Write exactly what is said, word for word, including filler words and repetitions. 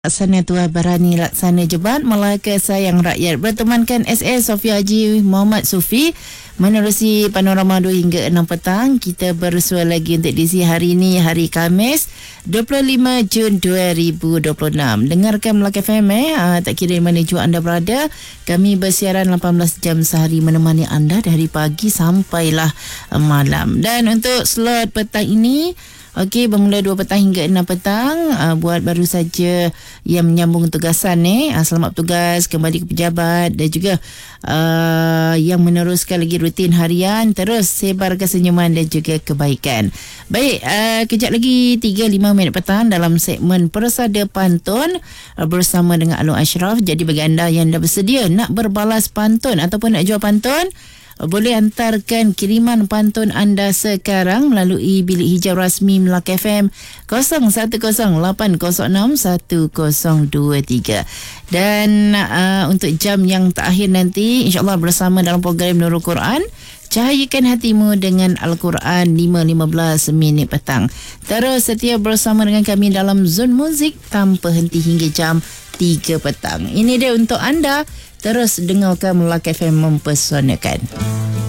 Laksana Tuah Barani Laksana Jebat Melaka Sayang Rakyat bertemankan S S Sofia Haji Muhammad Sufi menerusi Panorama dua hingga enam petang. Kita bersua lagi untuk edisi hari ini, hari Khamis dua puluh lima Jun dua ribu dua puluh enam. Dengarkan Melaka F M eh, uh, tak kira di mana jua anda berada. Kami bersiaran lapan belas jam sehari menemani anda dari pagi sampailah uh, malam. Dan untuk slot petang ini, okey, bermula dua petang hingga enam petang. Uh, buat baru saja yang menyambung tugasan ni, uh, selamat bertugas kembali ke pejabat, dan juga uh, yang meneruskan lagi rutin harian, terus sebarkan senyuman dan juga kebaikan. Baik, uh, kejap lagi tiga lima minit petang dalam segmen Persada Pantun uh, bersama dengan Alung Ashraf. Jadi bagi anda yang dah bersedia nak berbalas pantun ataupun nak jual pantun, boleh hantarkan kiriman pantun anda sekarang melalui bilik hijau rasmi Melaka F M kosong satu kosong lapan kosong enam satu kosong dua tiga. Dan uh, untuk jam yang terakhir nanti, insyaAllah bersama dalam program Nurul Quran, cahayakan hatimu dengan Al-Quran, lima lima belas minit petang. Terus setia bersama dengan kami dalam Zon Muzik tanpa henti hingga jam tiga petang. Ini dia untuk anda. Terus dengarkan Melaka F M mempesonakan.